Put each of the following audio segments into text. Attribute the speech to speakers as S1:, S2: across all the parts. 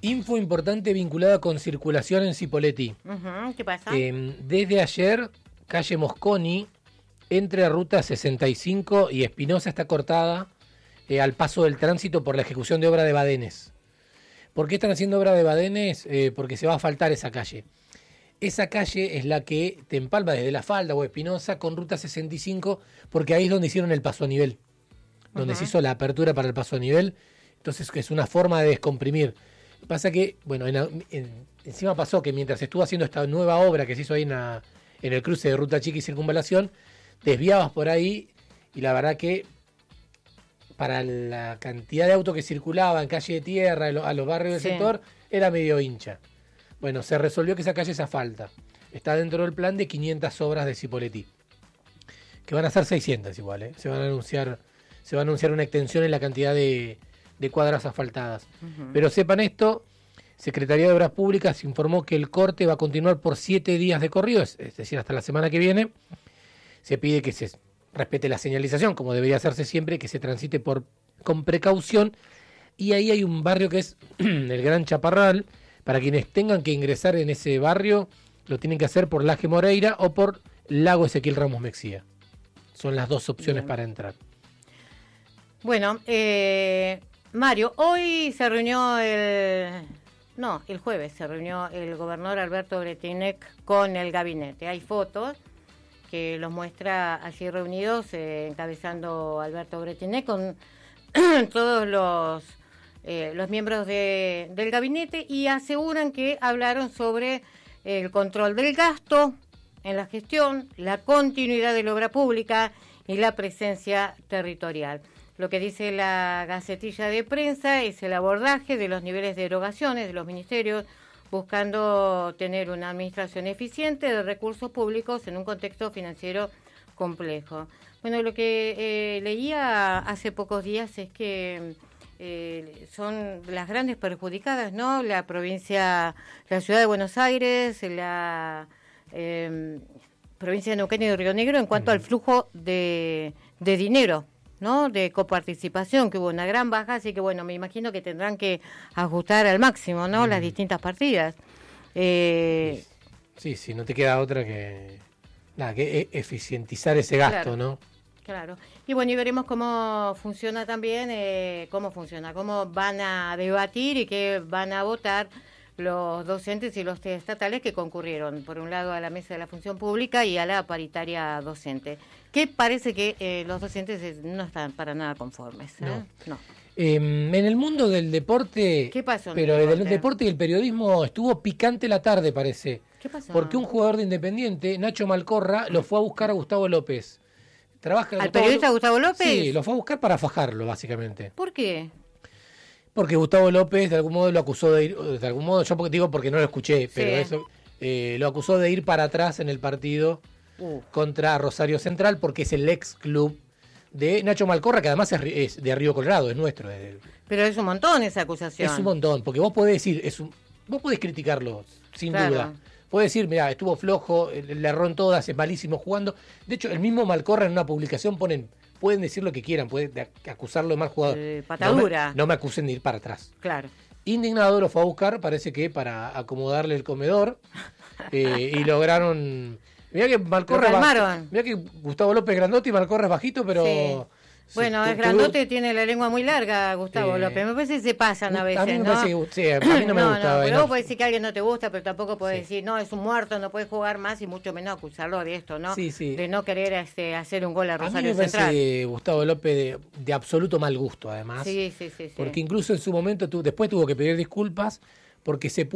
S1: Info importante vinculada con circulación en Cipolletti.
S2: ¿Qué pasa?
S1: Desde ayer, calle Mosconi, entre Ruta 65 y Espinosa, está cortada al paso del tránsito por la ejecución de obra de badenes. ¿Por qué están haciendo obra de badenes? Porque se va a asfaltar esa calle. Esa calle es la que te empalma desde La Falda o Espinosa con Ruta 65, porque ahí es donde hicieron el paso a nivel, donde se hizo la apertura para el paso a nivel. Entonces es una forma de descomprimir. Pasa que, bueno, encima pasó que mientras estuvo haciendo esta nueva obra que se hizo ahí en el cruce de Ruta Chica y Circunvalación, desviabas por ahí y la verdad que para la cantidad de autos que circulaban en calle de tierra, a los barrios del sector, era medio hincha. Bueno, se resolvió que esa calle se asfalta. Está dentro del plan de 500 obras de Cipolletti, que van a ser 600 igual, ¿eh? Se va a anunciar una extensión en la cantidad de cuadras asfaltadas. Pero sepan esto, Secretaría de Obras Públicas informó que el corte va a continuar por 7 días de corrido, es decir, hasta la semana que viene. Se pide que se respete la señalización, como debería hacerse siempre, que se transite con precaución. Y ahí hay un barrio que es el Gran Chaparral. Para quienes tengan que ingresar en ese barrio, lo tienen que hacer por Laje Moreira o por Lago Ezequiel Ramos Mexía. Son las dos opciones para entrar.
S2: Bueno, Mario, hoy se reunió el jueves se reunió el gobernador Alberto Bretinec con el gabinete. Hay fotos que los muestra allí reunidos, encabezando Alberto Bretinec con todos los miembros del gabinete, y aseguran que hablaron sobre el control del gasto en la gestión, la continuidad de la obra pública y la presencia territorial. Lo que dice la Gacetilla de Prensa es el abordaje de los niveles de erogaciones de los ministerios, buscando tener una administración eficiente de recursos públicos en un contexto financiero complejo. Bueno, lo que leía hace pocos días es que son las grandes perjudicadas, ¿no? La ciudad de Buenos Aires, la provincia de Neuquén y de Río Negro, en cuanto al flujo de dinero, ¿no? De coparticipación, que hubo una gran baja, así que bueno, me imagino que tendrán que ajustar al máximo, ¿no? Las distintas partidas.
S1: Sí, no te queda otra que eficientizar ese gasto, claro, ¿no?
S2: Claro. Y bueno, y veremos cómo funciona también, cómo van a debatir y qué van a votar los docentes y los estatales que concurrieron, por un lado, a la mesa de la función pública y a la paritaria docente, que parece que los docentes no están para nada conformes. No.
S1: En el mundo del deporte,
S2: ¿qué pasó?
S1: Pero del deporte y el periodismo estuvo picante la tarde, parece.
S2: ¿Qué pasó?
S1: Porque un jugador de Independiente, Nacho Malcorra, lo fue a buscar a Gustavo López.
S2: ¿Al periodista Gustavo López?
S1: Sí, lo fue a buscar para fajarlo, básicamente.
S2: ¿Por qué?
S1: Porque Gustavo López de algún modo lo acusó de ir, yo digo porque no lo escuché, pero eso lo acusó de ir para atrás en el partido contra Rosario Central, porque es el ex club de Nacho Malcorra, que además es de Río Colorado, es nuestro.
S2: Pero es un montón esa acusación.
S1: Es un montón, porque vos podés decir, vos podés criticarlo, sin duda. Podés decir, mirá, estuvo flojo, le erró en todas, es malísimo jugando. De hecho, el mismo Malcorra en una publicación pueden decir lo que quieran, pueden acusarlo de mal jugador.
S2: Patadura.
S1: No me acusen de ir para atrás.
S2: Claro.
S1: Indignado lo fue a buscar, parece que para acomodarle el comedor, y lograron... Mirá que Malcorra mirá que Gustavo López grandote y Malcorra es bajito, pero...
S2: Sí. Bueno, es grandote, tiene la lengua muy larga, Gustavo López. Me parece que se pasan a veces,
S1: a mí me
S2: ¿no?
S1: parece a mí no me gusta.
S2: Pero vos podés decir que alguien no te gusta, pero tampoco podés decir, no, es un muerto, no puede jugar más, y mucho menos acusarlo de esto, ¿no?
S1: Sí.
S2: De no querer hacer un gol a Rosario
S1: Central. A mí me parece
S2: Gustavo
S1: López de absoluto mal gusto, además.
S2: Sí.
S1: Porque incluso en su momento después tuvo que pedir disculpas porque se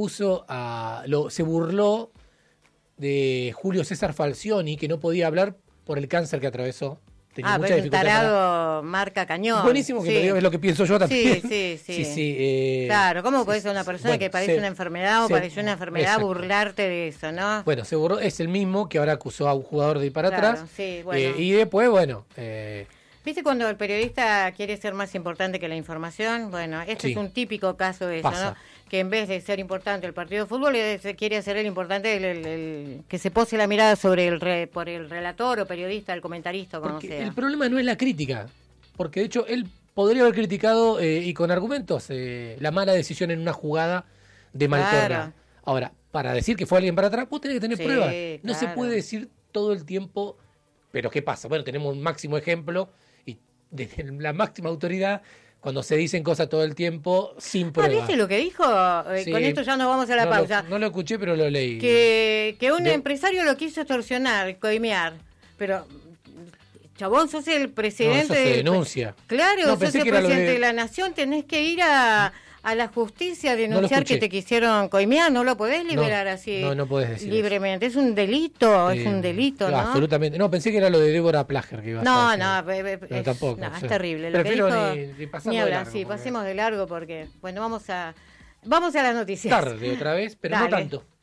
S1: burló de Julio César Falcioni, que no podía hablar por el cáncer que atravesó.
S2: Pero un tarado marca cañón.
S1: Es buenísimo que lo digo, es lo que pienso yo también.
S2: Sí. Claro, ¿cómo podés ser una persona que parece una enfermedad o pareció una enfermedad burlarte de eso, no?
S1: Bueno, seguro es el mismo que ahora acusó a un jugador de ir para atrás.
S2: Sí, bueno.
S1: Y después,
S2: ¿Viste cuando el periodista quiere ser más importante que la información? Bueno, es un típico caso de eso, ¿no? Que en vez de ser importante el partido de fútbol, quiere hacer el importante el que se pose la mirada por el relator o periodista, el comentarista, como sea.
S1: El problema no es la crítica, porque de hecho él podría haber criticado y con argumentos la mala decisión en una jugada de Malcorra.
S2: Claro.
S1: Ahora, para decir que fue alguien para atrás, vos tenés que tener
S2: Sí,
S1: pruebas. No se
S2: claro.
S1: puede decir todo el tiempo, pero ¿qué pasa? Bueno, tenemos un máximo ejemplo y desde la máxima autoridad, cuando se dicen cosas todo el tiempo sin pruebas.
S2: ¿Viste lo que dijo?
S1: Sí.
S2: Con esto ya nos vamos a la
S1: No
S2: pausa.
S1: no lo escuché, pero lo leí.
S2: Que un empresario lo quiso extorsionar, coimear, pero chabón, sos el presidente.
S1: No, eso se denuncia.
S2: Claro,
S1: No,
S2: sos
S1: pensé
S2: el
S1: que era lo
S2: presidente
S1: de-
S2: de la nación, tenés que ir a la justicia a denunciar
S1: escuché.
S2: que te quisieron coimear, no lo podés liberar así
S1: no podés decir
S2: libremente, es un delito, es un delito, ¿no?
S1: Absolutamente. No, pensé que era lo de Débora Plager que iba a
S2: No,
S1: estar,
S2: no,
S1: tampoco.
S2: no,
S1: o
S2: es
S1: sea,
S2: terrible. Lo que
S1: prefiero
S2: dijo,
S1: ni pasarlo
S2: ni
S1: de
S2: hablar,
S1: largo,
S2: sí,
S1: porque-
S2: pasemos de largo porque, bueno, vamos a las noticias.
S1: Tarde otra vez, pero no
S2: Dale.
S1: tanto.